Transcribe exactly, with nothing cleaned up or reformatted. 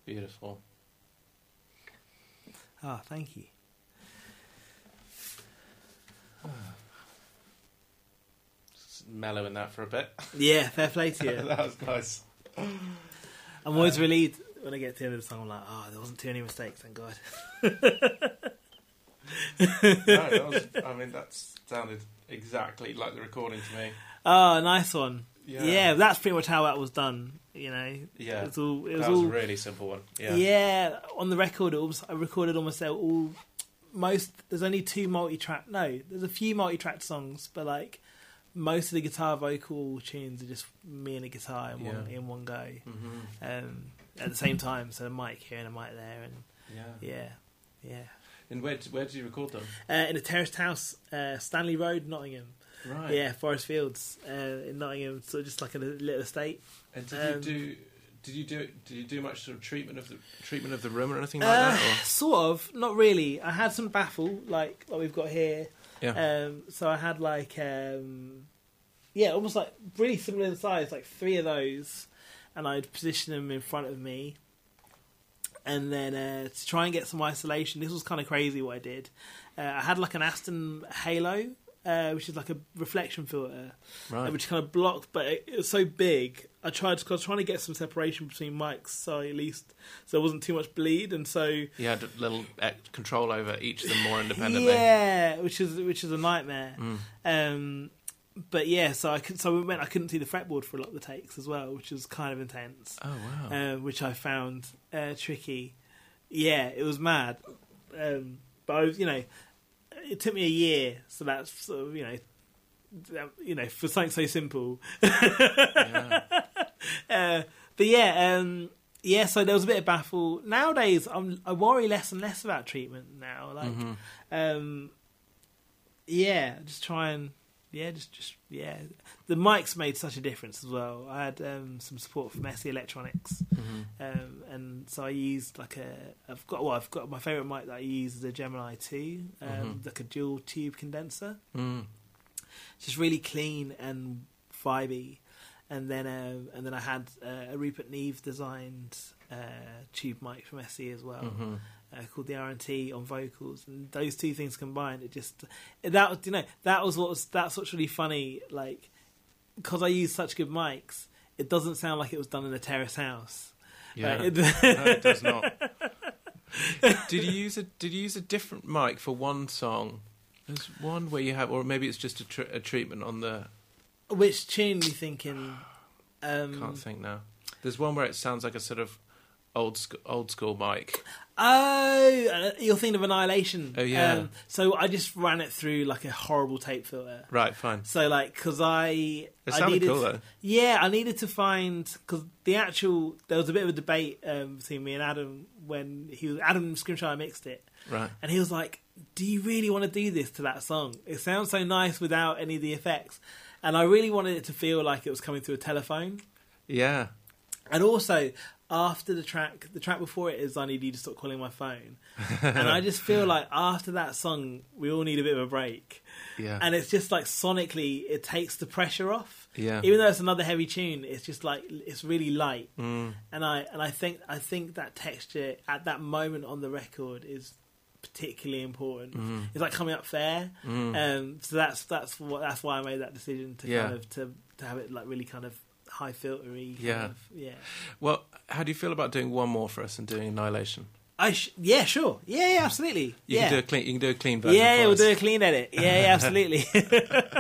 Beautiful. Ah, oh, thank you. Just mellowing that for a bit. Yeah, fair play to you. That was nice. I'm always um, relieved when I get to the end of the song. I'm like, oh, there wasn't too many mistakes, thank God. No, that was, I mean, that sounded exactly like the recording to me. Oh, nice one. Yeah, yeah that's pretty much how that was done. You know, yeah, it was all. It was, that was all, a really simple one. Yeah, yeah. On the record, it was, I recorded almost all. Most there's only two multi-track. No, there's a few multi-track songs, but like most of the guitar vocal tunes are just me and a guitar in yeah. one in one go, mm-hmm. um, at the same time. So a mic here and a mic there, and yeah, yeah, yeah. And where where did you record them? Uh, in a terraced house, uh, Stanley Road, Nottingham. Right. Yeah, Forest Fields uh, in Nottingham, so just like a little estate. And did um, you do? Did you do? Did you do much sort of treatment of the treatment of the room or anything like uh, that? Or? Sort of, not really. I had some baffle, like like we've got here. Yeah. Um, so I had like, um, yeah, almost like really similar in size, like three of those, and I'd position them in front of me. And then uh, to try and get some isolation, this was kind of crazy what I did. Uh, I had like an Aston Halo, uh, which is like a reflection filter, right. which kind of blocked, but it, it was so big. I tried to, I was trying to get some separation between mics, so at least so there wasn't too much bleed, and so you had a little control over each of them more independently. Yeah, which is which is a nightmare. Mm. Um, but yeah, so I could, so it meant I couldn't see the fretboard for a lot of the takes as well, which was kind of intense. Oh wow! Uh, which I found uh, tricky. Yeah, it was mad. Um, but I was, you know, it took me a year, so that's sort of, you know, that, you know, for something so simple. Yeah. uh, but yeah, um, yeah. So there was a bit of baffle. Nowadays, I'm, I worry less and less about treatment now. Like, mm-hmm. um, yeah, just try and. Yeah, just, just yeah. The mics made such a difference as well. I had um, some support from S E Electronics, mm-hmm. um, and so I used like a. I've got well, I've got my favourite mic that I use is a Gemini two, um, mm-hmm. like a dual tube condenser. Mm. Just really clean and vibey, and then um, and then I had uh, a Rupert Neve designed uh, tube mic from S E as well. Mm-hmm. Uh, called the R and T on vocals, and those two things combined, it just that was you know that was what was that's what's really funny. Like, because I use such good mics, it doesn't sound like it was done in a terrace house. Yeah, like, it, no, it does not. Did you use a Did you use a different mic for one song? There's one where you have, or maybe it's just a, tr- a treatment on the. Which tune are you thinking? Um, Can't think now. There's one where it sounds like a sort of old sc- old school mic. Oh, you're thinking of Annihilation. Oh, yeah. Um, so I just ran it through like a horrible tape filter. Right, fine. So like, because I... It I sounded needed, cool, though. Yeah, I needed to find... Because the actual... There was a bit of a debate um, between me and Adam when he was... Adam Scrimshire mixed it. Right. And he was like, do you really want to do this to that song? It sounds so nice without any of the effects. And I really wanted it to feel like it was coming through a telephone. Yeah. And also... After the track, the track before it is I Need You to Stop Calling My Phone. And I just feel like after that song, we all need a bit of a break. Yeah. And it's just like sonically, it takes the pressure off. Yeah. Even though it's another heavy tune, it's just like, it's really light. Mm. And I and I think I think that texture at that moment on the record is particularly important. Mm. It's like coming up fair. Mm. Um, so that's that's what that's why I made that decision to yeah. kind of to, to have it like really kind of high filtery. Yeah. Kind of, yeah. Well, how do you feel about doing one more for us and doing Annihilation? I sh- yeah, sure. Yeah, yeah, absolutely. You yeah. can do a clean. You can do a clean version. Yeah, for yeah, we'll us. do a clean edit. Yeah, yeah, absolutely.